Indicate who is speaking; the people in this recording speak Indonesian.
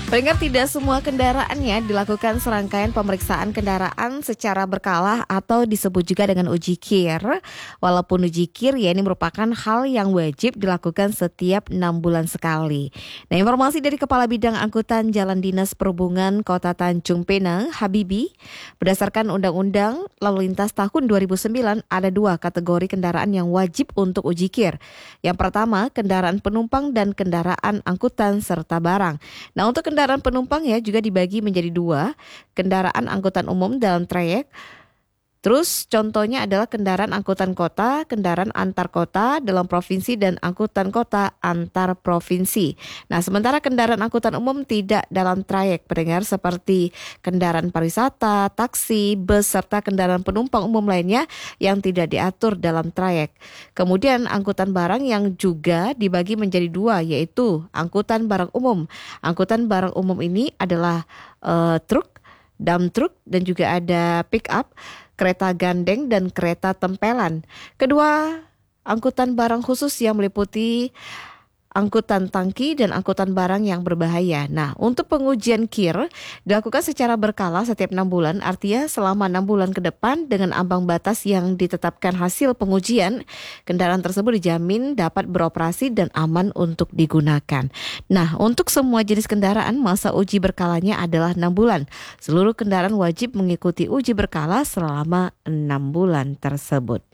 Speaker 1: Pendengar, tidak semua kendaraan ya dilakukan serangkaian pemeriksaan kendaraan secara berkala atau disebut juga dengan uji kir. Walaupun uji kir ya ini merupakan hal yang wajib dilakukan setiap 6 bulan sekali. Nah, informasi dari Kepala Bidang Angkutan Jalan Dinas Perhubungan Kota Tanjung Pinang, Habibi, berdasarkan Undang-Undang Lalu Lintas tahun 2009 ada 2 kategori kendaraan yang wajib untuk uji kir. Yang pertama, kendaraan penumpang dan kendaraan angkutan serta barang. Nah, untuk kendaraan penumpang ya juga dibagi menjadi 2, kendaraan angkutan umum dalam trayek. Terus contohnya adalah kendaraan angkutan kota, kendaraan antar kota dalam provinsi dan angkutan kota antar provinsi. Nah, sementara kendaraan angkutan umum tidak dalam trayek, pendengar, seperti kendaraan pariwisata, taksi, bus, serta kendaraan penumpang umum lainnya yang tidak diatur dalam trayek. Kemudian angkutan barang yang juga dibagi menjadi 2, yaitu angkutan barang umum. Angkutan barang umum ini adalah truk, dump truck, dan juga ada pick up, kereta gandeng, dan kereta tempelan. Kedua, angkutan barang khusus yang meliputi angkutan tangki dan angkutan barang yang berbahaya. Nah, untuk pengujian kir dilakukan secara berkala setiap 6 bulan, artinya selama 6 bulan ke depan dengan ambang batas yang ditetapkan hasil pengujian, kendaraan tersebut dijamin dapat beroperasi dan aman untuk digunakan. Nah, untuk semua jenis kendaraan masa uji berkalanya adalah 6 bulan. Seluruh kendaraan wajib mengikuti uji berkala selama 6 bulan tersebut.